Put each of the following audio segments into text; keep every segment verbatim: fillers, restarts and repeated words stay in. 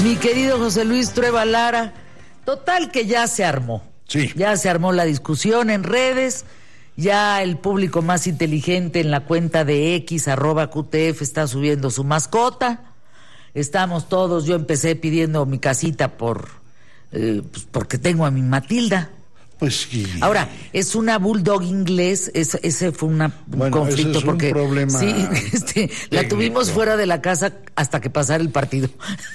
Mi querido José Luis Trueba Lara, total que ya se armó. Sí. Ya se armó la discusión en redes, ya el público más inteligente en la cuenta de X, arroba Q T F, está subiendo su mascota. Estamos todos, yo empecé pidiendo mi casita por eh, pues porque tengo a mi Matilda. Pues sí. Ahora, es una bulldog inglés, es, ese fue una, un bueno, conflicto ese es porque un problema sí, este, la tuvimos fuera de la casa hasta que pasara el partido.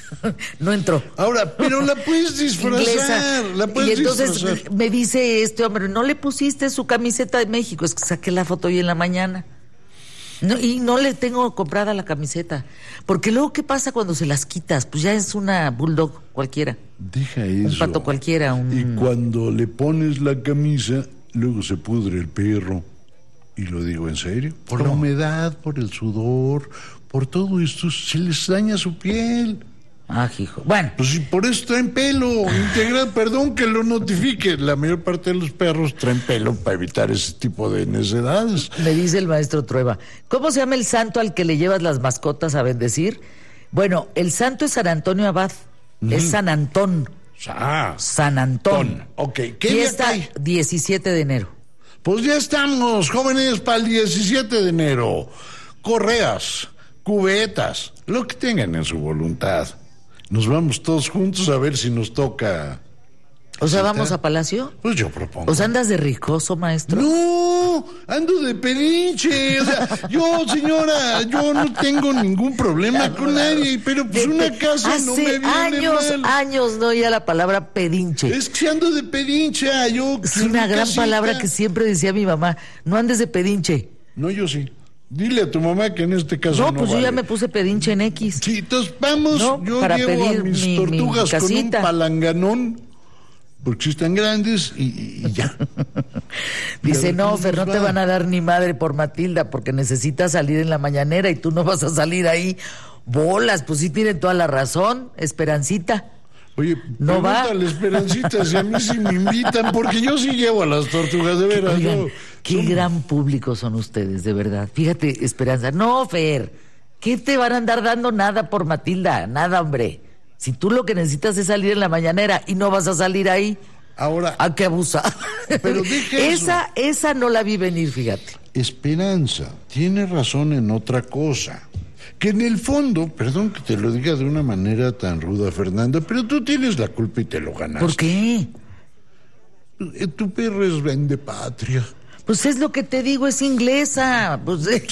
No entró. Ahora, pero la puedes disfrazar, Inglesa. la puedes Y entonces disfrazar. me dice este hombre, ¿no le pusiste su camiseta de México? Es que saqué la foto hoy en la mañana. No, y no le tengo comprada la camiseta. Porque luego, ¿qué pasa cuando se las quitas? Pues ya es una bulldog cualquiera. Deja eso. Un pato cualquiera. Un... Y cuando le pones la camisa, luego se pudre el perro. Y lo digo en serio. Por ¿Cómo? la humedad, por el sudor, por todo esto, se les daña su piel. Ah, hijo. Bueno. Pues si por eso traen pelo integral, perdón que lo notifique. La mayor parte de los perros traen pelo para evitar ese tipo de necedades. Me dice el maestro Trueba, ¿cómo se llama el santo al que le llevas las mascotas a bendecir? Bueno, el santo es San Antonio Abad, mm. es San Antón. Ah, San Antón. Ok, ¿qué Fiesta día cae? diecisiete de enero. Pues ya estamos, jóvenes, para el diecisiete de enero. Correas, cubetas, lo que tengan en su voluntad. Nos vamos todos juntos a ver si nos toca. O sea, ¿Cita? ¿vamos a Palacio? Pues yo propongo. ¿O sea, andas de ricoso, maestro? No, ando de pedinche. O sea, yo, señora, yo no tengo ningún problema con nadie, pero pues De una pe- casa Hace no me viene años, mal. años no oía la palabra pedinche. Es que si ando de pedinche, ah, yo. Es quiero una mi gran casita. palabra que siempre decía mi mamá. No andes de pedinche. No, yo sí. Dile a tu mamá que en este caso No, no pues yo vale. ya me puse pedinche en X. Sí, entonces vamos, No, yo para llevo pedir a mis mi- mi tortugas con un casita. palanganón, porque sí están grandes y, y ya. Dice, Y a ver no, cómo Fer, no nos te va. van a dar ni madre por Matilda porque necesitas salir en la mañanera y tú no vas a salir ahí. Bolas, pues sí tienen toda la razón, Esperancita. Oye, No va. pregúntale, Esperancita, si a mí sí me invitan, porque yo sí llevo a las tortugas, de veras. Oigan, yo- qué son- gran público son ustedes, de verdad. Fíjate, Esperanza. No, Fer, ¿qué te van a andar dando nada por Matilda? Nada, hombre. Si tú lo que necesitas es salir en la mañanera y no vas a salir ahí, Ahora, ¿a qué abusa? Pero deja eso. esa, esa no la vi venir, fíjate. Esperanza tiene razón en otra cosa. Que en el fondo, perdón que te lo diga de una manera tan ruda, Fernanda, pero tú tienes la culpa y te lo ganaste. ¿Por qué? Eh, Tu perro es vende patria. Pues es lo que te digo, es inglesa. Pues eh,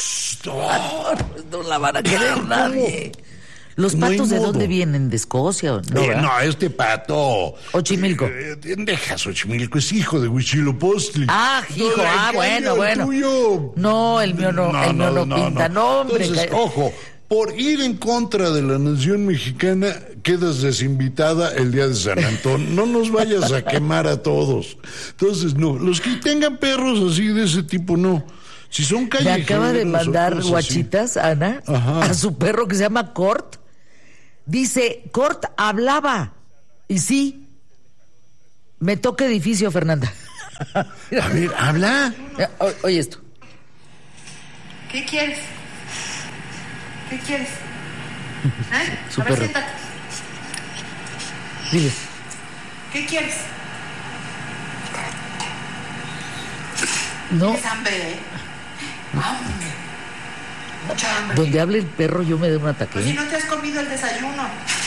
no la van a querer nadie. ¿Los No hay patos de modo. dónde vienen? ¿De Escocia? o No, Eh, ¿verdad? no, este pato. Xochimilco. Eh, eh, deja Xochimilco, es hijo de Huitzilopochtli. Ah, hijo, No, ah, en bueno, cambio, el bueno. tuyo- No, el mío no, el mío no, pinta, no, hombre. Entonces, ca- ojo, por ir en contra de la nación mexicana, quedas desinvitada el día de San Antón. No nos vayas a quemar a todos. Entonces, no, los que tengan perros así de ese tipo, no. Si son Me callejeros. acaba de o mandar cosas así. guachitas, Ana, Ajá. a su perro que se llama Cort. Dice, Cort hablaba. Y sí, me toca edificio, Fernanda. A ver, habla. Eh, o- Oye esto. ¿Qué quieres? ¿Qué quieres? ¿Eh? Su A ver, perro. siéntate. Dile. ¿Qué quieres? No, ¿Tienes hambre, eh? Hambre. Mucha hambre. donde hable el perro yo me doy un ataque. Pues si ¿eh? no te has comido el desayuno.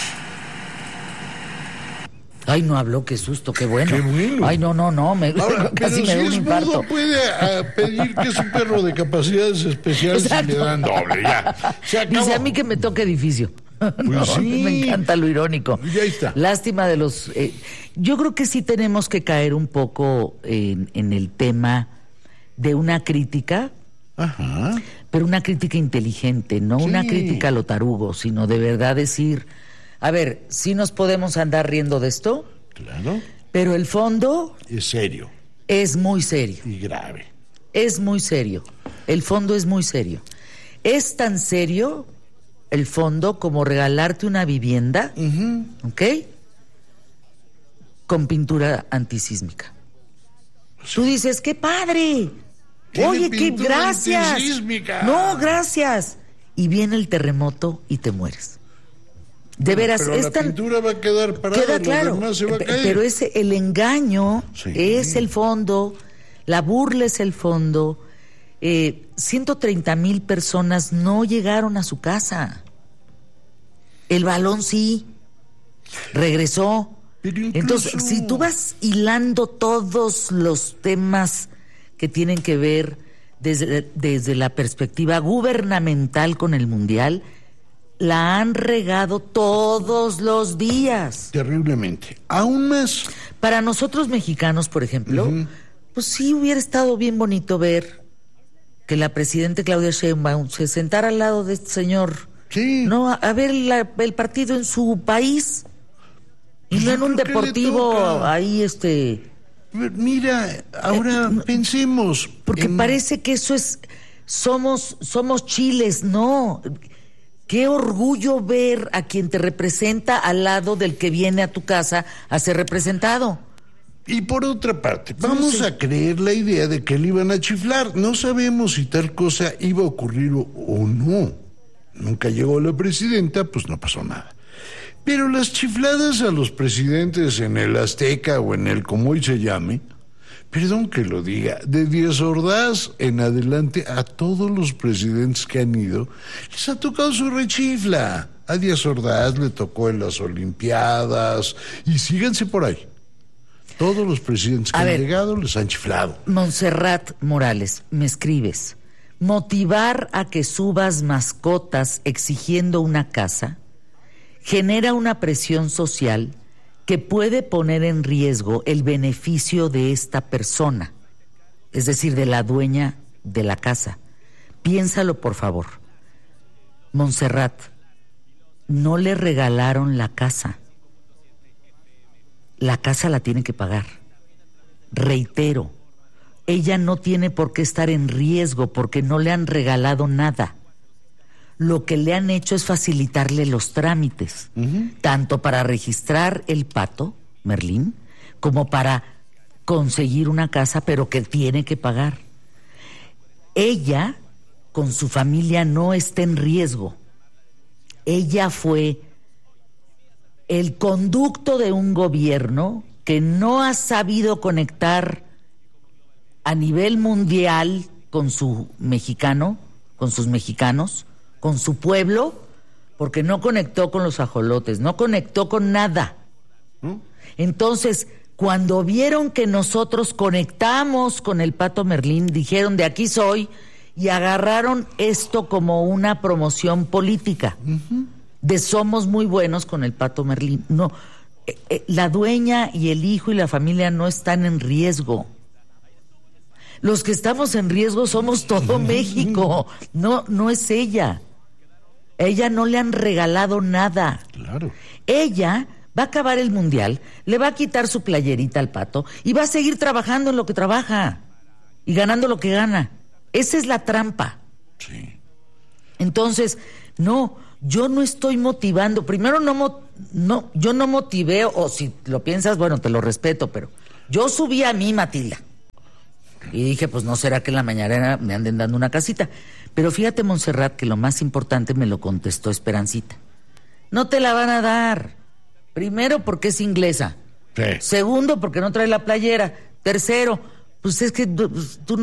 Ay, no habló, qué susto, qué bueno. Qué bueno. Ay, no, no, no, me, Ahora, casi pero me si da un es infarto. mudo, puede ah, pedir que es un perro de capacidades especiales Exacto. y le dan doble, ya. Se acabó. Dice a mí que me toque edificio. No, sí. me encanta lo irónico. Y ahí está. Lástima de los... eh, yo creo que sí tenemos que caer un poco en, en el tema de una crítica, Ajá. pero una crítica inteligente, no Sí. una crítica a lo tarugo, sino de verdad decir, a ver, sí nos podemos andar riendo de esto, Claro. pero el fondo Es serio es muy serio. y grave. Es muy serio. El fondo es muy serio. Es tan serio el fondo como regalarte una vivienda, Ujú. ¿ok? Con pintura antisísmica. Tú dices, ¡qué padre! Tiene Oye, qué pintura gracias. antisísmica. No, gracias. Y viene el terremoto y te mueres. De veras, pero es la tan, pintura va a quedar parada, queda lo claro, demás se va a caer. pero ese, el engaño Sí. es el fondo, la burla es el fondo. Eh, ciento treinta mil personas no llegaron a su casa. El balón sí, regresó. Pero incluso... Entonces, si tú vas hilando todos los temas que tienen que ver desde, desde la perspectiva gubernamental con el Mundial, la han regado todos los días. Terriblemente. Aún más. Para nosotros mexicanos, por ejemplo, uh-huh. pues sí hubiera estado bien bonito ver que la presidenta Claudia Sheinbaum se sentara al lado de este señor, sí. no a, a ver la, el partido en su país y pues no en un deportivo ahí este. Mira, ahora eh, pensemos. Porque en... parece que eso es somos somos chiles, no. Qué orgullo ver a quien te representa al lado del que viene a tu casa a ser representado. Y por otra parte, vamos sí, sí. a creer la idea de que le iban a chiflar. No sabemos si tal cosa iba a ocurrir o, o no. Nunca llegó la presidenta, pues no pasó nada. Pero las chifladas a los presidentes en el Azteca o en el como hoy se llame, perdón que lo diga, de Díaz Ordaz en adelante a todos los presidentes que han ido, les ha tocado su rechifla. A Díaz Ordaz le tocó en las Olimpiadas y síganse por ahí. Todos los presidentes que a han ver, llegado les han chiflado. Montserrat Morales, me escribes, motivar a que subas mascotas exigiendo una casa genera una presión social que puede poner en riesgo el beneficio de esta persona, es decir, de la dueña de la casa. Piénsalo, por favor. Montserrat, no le regalaron la casa. La casa la tiene que pagar. Reitero, ella no tiene por qué estar en riesgo porque no le han regalado nada. Lo que le han hecho es facilitarle los trámites, uh-huh. tanto para registrar el pato, Merlín, como para conseguir una casa, pero que tiene que pagar. Ella, con su familia, no está en riesgo. Ella fue el conducto de un gobierno que no ha sabido conectar a nivel mundial con su mexicano, con sus mexicanos, con su pueblo, porque no conectó con los ajolotes, no conectó con nada. ¿Mm? Entonces, cuando vieron que nosotros conectamos con el Pato Merlín, dijeron, de aquí soy, y agarraron esto como una promoción política, uh-huh. de somos muy buenos con el Pato Merlín. No, eh, eh, la dueña y el hijo y la familia no están en riesgo. Los que estamos en riesgo somos todo México, no, no es ella. Ella no le han regalado nada. Claro. Ella va a acabar el mundial, le va a quitar su playerita al Pato y va a seguir trabajando en lo que trabaja y ganando lo que gana. Esa es la trampa. Sí. Entonces, no, yo no estoy motivando. Primero, no, no, yo no motivé, o si lo piensas, bueno, te lo respeto, pero yo subí a mí, Matilda. Y dije, pues no será que en la mañana me anden dando una casita. Pero fíjate, Montserrat, que lo más importante me lo contestó Esperancita. No te la van a dar. Primero, porque es inglesa. Sí. Segundo, porque no trae la playera. Tercero, pues es que tú